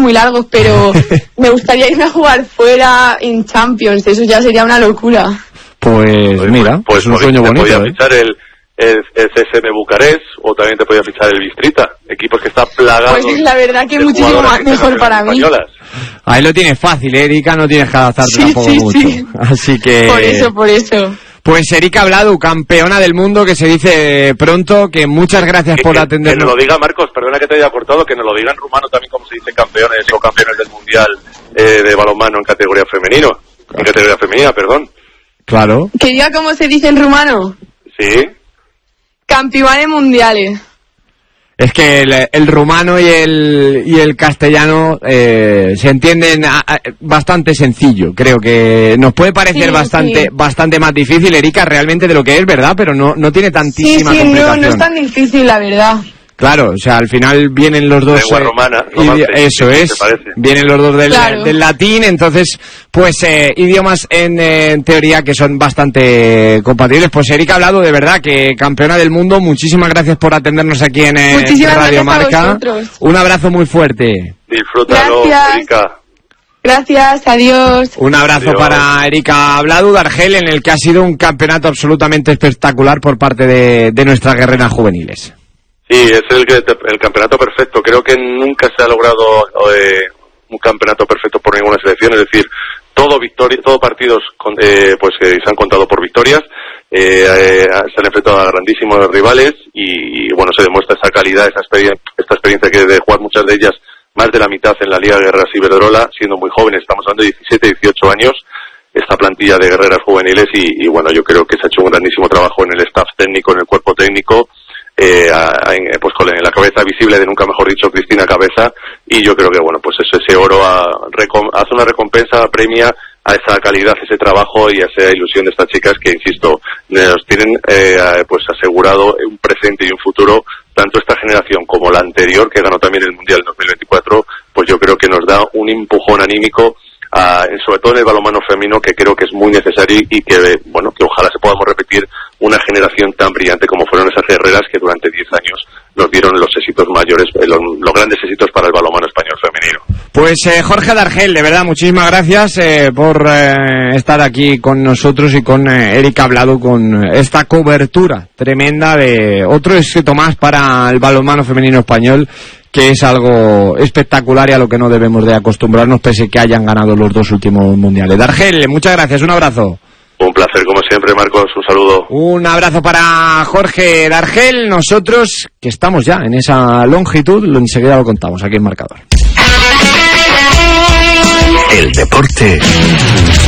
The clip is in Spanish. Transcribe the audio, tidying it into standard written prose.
muy largos, pero me gustaría irme a jugar fuera en Champions, eso ya sería una locura. Pues mira, pues es un sueño bonito. Podía fichar el CSM Bucarest o también te podía fichar el Bistrita, equipos que están plagados. Pues la verdad que es muchísimo mejor para mí. Ahí lo tienes fácil, Erika, no tienes que adaptarte tampoco mucho. Sí. Así que... Por eso. Pues Erika Bladu, campeona del mundo, que se dice pronto, que muchas gracias por atendernos. Que nos lo diga, Marcos, perdona que te haya cortado, que nos lo diga en rumano también, como se dice campeones o campeones del mundial de balonmano en categoría femenina, perdón. Claro. ¿Que diga cómo se dice en rumano? Sí. Campiones mundiales. Es que el rumano y el castellano se entienden bastante sencillo. Creo que nos puede parecer bastante más difícil, Erika, realmente de lo que es, ¿verdad? Pero no tiene tantísima complicación. No es tan difícil, la verdad. Claro, o sea, al final vienen los dos... Lengua romana, eso es, vienen los dos del latín, entonces, pues, idiomas en teoría que son bastante compatibles. Pues Erika Bladu, de verdad, que campeona del mundo, muchísimas gracias por atendernos aquí en Radio Marca. Un abrazo muy fuerte. Disfrútalo, Erika. Gracias, adiós. Un abrazo para Erika Bladu de Argel, en el que ha sido un campeonato absolutamente espectacular por parte de nuestras guerreras juveniles. Sí, es el campeonato perfecto. Creo que nunca se ha logrado un campeonato perfecto por ninguna selección. Es decir, todo partidos pues que se han contado por victorias. Se han enfrentado a grandísimos rivales y bueno, se demuestra esa calidad, esta experiencia que de jugar muchas de ellas, más de la mitad en la Liga Guerreras Iberdrola, siendo muy jóvenes. Estamos hablando de 17, 18 años. Esta plantilla de guerreras juveniles y bueno, yo creo que se ha hecho un grandísimo trabajo en el staff técnico, en el cuerpo técnico. Pues con la cabeza visible de, nunca mejor dicho, Cristina Cabeza, y yo creo que bueno, pues ese oro hace una recompensa, premia a esa calidad, ese trabajo y a esa ilusión de estas chicas que, insisto, nos tienen pues asegurado un presente y un futuro, tanto esta generación como la anterior, que ganó también el Mundial 2024, pues yo creo que nos da un empujón anímico, sobre todo en el balonmano femenino, que creo que es muy necesario y que bueno, que ojalá se podamos repetir una generación tan brillante como fueron esas guerreras que durante 10 años nos dieron los éxitos mayores, los grandes éxitos para el balonmano español femenino. Pues Jorge de Argel, de verdad, muchísimas gracias por estar aquí con nosotros y con Erika Bladu, con esta cobertura tremenda de otro éxito más para el balonmano femenino español, que es algo espectacular y a lo que no debemos de acostumbrarnos, pese a que hayan ganado los dos últimos mundiales. Dargel, muchas gracias, un abrazo. Un placer, como siempre, Marcos, un saludo. Un abrazo para Jorge Dargel. Nosotros, que estamos ya en esa longitud, enseguida lo contamos aquí en Marcador. El deporte